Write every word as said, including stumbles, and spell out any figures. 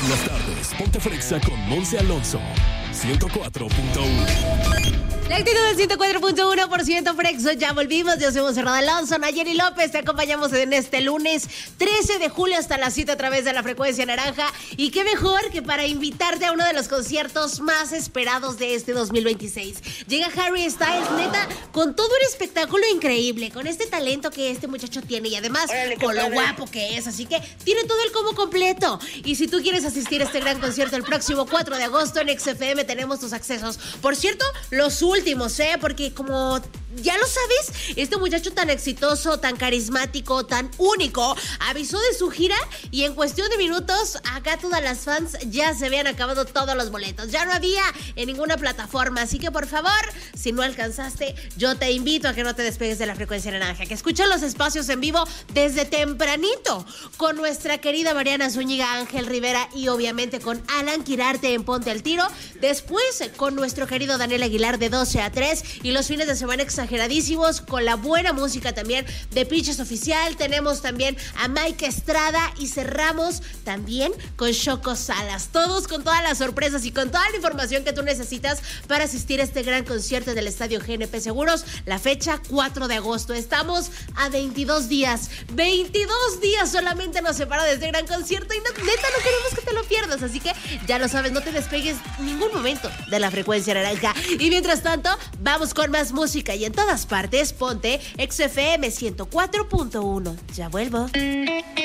las tardes, ponte Frexa con Monse Alonso. ciento cuatro punto uno. La actitud del ciento cuatro punto uno por ciento Frexo, ya volvimos. Yo soy Monserrat Alonso, Nayeli López, te acompañamos en este lunes trece de julio hasta las siete a través de la frecuencia naranja. Y qué mejor que para invitarte a uno de los conciertos más esperados de este dos mil veintiséis. Llega Harry Styles, neta, con todo un espectáculo increíble, con este talento que este muchacho tiene y además Órale, con lo guapo que es. Así que tiene todo el combo completo. Y si tú quieres asistir a este gran concierto el próximo cuatro de agosto en X F M, tenemos tus accesos. Por cierto, los últimos, ¿eh? Porque como ya lo sabes, este muchacho tan exitoso, tan carismático, tan único, avisó de su gira y en cuestión de minutos, acá todas las fans ya se habían acabado todos los boletos. Ya no había en ninguna plataforma. Así que por favor, si no alcanzaste, yo te invito a que no te despegues de la frecuencia naranja, que escuchen los espacios en vivo desde tempranito, con nuestra querida Mariana Zúñiga, Ángel Rivera y obviamente con Alan Quirarte en Ponte al Tiro. Después con nuestro querido Daniel Aguilar de doce a tres y los fines de semana exageradísimos con la buena música también de Pitches Oficial. Tenemos también a Mike Estrada y cerramos también con Choco Salas. Todos con todas las sorpresas y con toda la información que tú necesitas para asistir a este gran concierto del Estadio G N P Seguros. La fecha cuatro de agosto. Estamos a veintidós días. veintidós días solamente nos separa de este gran concierto y no, neta no queremos que te lo pierdas. Así que ya lo sabes, no te despegues ningún momento de la frecuencia naranja. Y mientras tanto, vamos con más música y en todas partes, ponte X F M ciento cuatro punto uno. Ya vuelvo.